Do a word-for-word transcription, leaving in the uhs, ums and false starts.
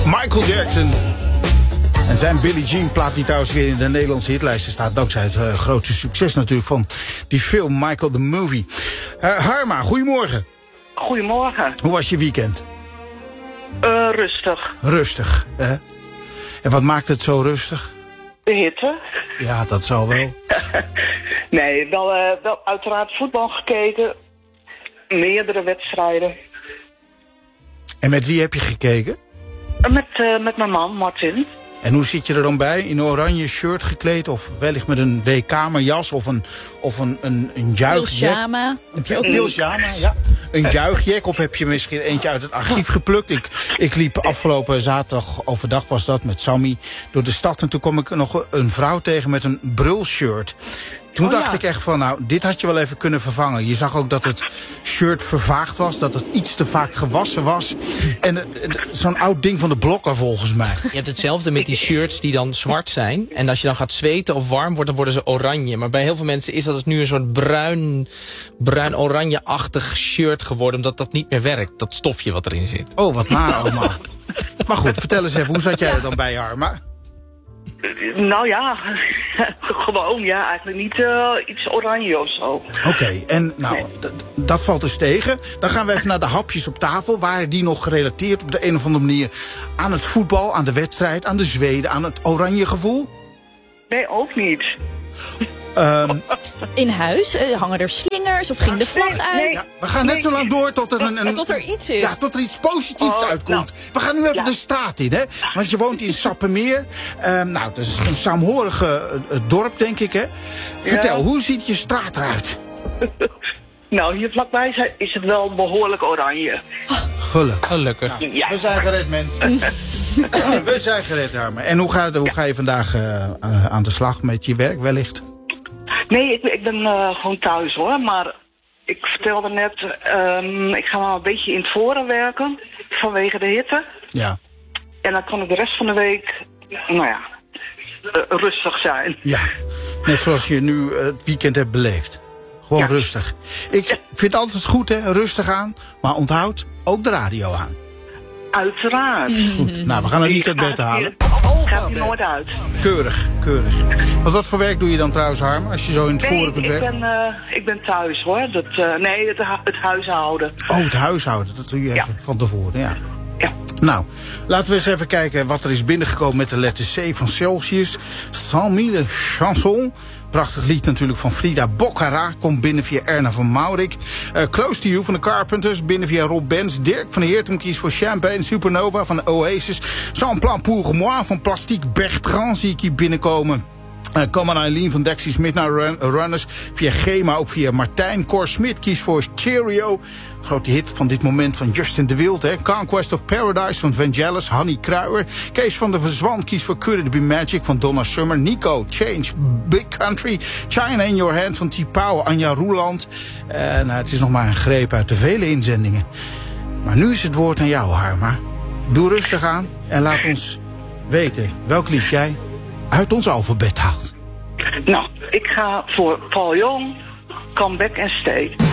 Michael Jackson. En zijn Billie Jean plaat die trouwens weer in de Nederlandse hitlijsten staat. Dankzij het uh, grootste succes natuurlijk van die film Michael the Movie. Uh, Harma, goedemorgen. Goedemorgen. Hoe was je weekend? Uh, rustig. Rustig, hè? En wat maakt het zo rustig? De hitte. Ja, dat zal wel. Nee, wel, uh, wel uiteraard voetbal gekeken. Meerdere wedstrijden. En met wie heb je gekeken? Met, uh, met mijn man, Martin. En hoe zit je er dan bij? In een oranje shirt gekleed? Of wellicht met een W K-kamerjas? Of een, of een, een, een juichjack? Pyjama. Een pyjama, ja. Een juichjack? Of heb je misschien eentje uit het archief geplukt? Ik, ik liep afgelopen zaterdag, overdag was dat, met Sammy door de stad. En toen kwam ik nog een vrouw tegen met een brulshirt. Toen oh, dacht ja. ik echt van, nou, dit had je wel even kunnen vervangen. Je zag ook dat het shirt vervaagd was, dat het iets te vaak gewassen was. En uh, zo'n oud ding van de blokker volgens mij. Je hebt hetzelfde met die shirts die dan zwart zijn. En als je dan gaat zweten of warm wordt, dan worden ze oranje. Maar bij heel veel mensen is dat dus nu een soort bruin, bruin-oranje-achtig shirt geworden. Omdat dat niet meer werkt, dat stofje wat erin zit. Oh, wat naar allemaal. Maar goed, vertel eens even, hoe zat jij er dan bij, Harma? Nou ja, gewoon ja, eigenlijk niet uh, iets oranje of zo. Oké, okay, en nou, nee. dat valt dus tegen. Dan gaan we even naar de hapjes op tafel. Waren die nog gerelateerd op de een of andere manier aan het voetbal, aan de wedstrijd, aan de Zweden, aan het oranje gevoel? Nee, ook niet. Um, In huis uh, hangen er slingers of ging de vlag uit? Nee, ja, we gaan net nee. zo lang door tot er, een, een, tot er iets is. Ja, tot er iets positiefs oh, uitkomt. Nou. We gaan nu even ja. de straat in, hè? Want je woont in Sappemeer. Um, nou, het is een saamhorig uh, dorp, denk ik, hè? Vertel, ja. hoe ziet je straat eruit? Nou, hier vlakbij is het wel behoorlijk oranje. Gelukkig. Gelukkig. Nou, Ja. we zijn gered, mensen. Ja, we zijn gered, Harma. En hoe, gaat, hoe ja. ga je vandaag uh, uh, aan de slag met je werk, wellicht? Nee, ik, ik ben uh, gewoon thuis, hoor. Maar ik vertelde net, um, ik ga wel een beetje in het voren werken. Vanwege de hitte. Ja. En dan kan ik de rest van de week, nou ja, uh, rustig zijn. Ja, net zoals je nu uh, het weekend hebt beleefd. Gewoon ja. rustig. Ik ja. vind het altijd goed, hè, rustig aan. Maar onthoud ook de radio aan. Uiteraard. Goed. Nou, we gaan er niet uit bed halen. Gaat hier nooit uit. Keurig, keurig. Want wat voor werk doe je dan trouwens, Harma, als je zo in het nee, voren kunt werken? ik ben, uh, ik ben thuis, hoor. Dat, uh, nee, het, het huishouden. Oh, het huishouden. Dat doe je even ja. van tevoren, ja. Ja. Nou, laten we eens even kijken wat er is binnengekomen met de letter C van Celsius. cent mille chanson. Prachtig lied natuurlijk van Frida Boccara. Komt binnen via Erna van Maurik. Uh, Close to You van de Carpenters. Binnen via Rob Benz. Dirk van der Heertum kiest voor Champagne. Supernova van de Oasis. Sans plan pour moi van Plastique Bertrand zie ik hier binnenkomen. Uh, Come on Eileen van Dexys Midnight Run, Runners. Via Gema, ook via Martijn. Cor Smit kiest voor Cheerio. Grote hit van dit moment van Justin de Wild. Hè? Conquest of Paradise van Vangelis. Hanny Kruijer. Kees van der Verzwan kiest voor Could It Be Magic van Donna Summer. Nico, Change, Big Country. China in Your Hand van T-Pauw. Anja Roeland. Uh, nou, het is nog maar een greep uit de vele inzendingen. Maar nu is het woord aan jou, Harma. Doe rustig aan en laat ons weten welk lied jij uit ons alfabet haalt. Nou, ik ga voor Paul Young, Come Back and Stay.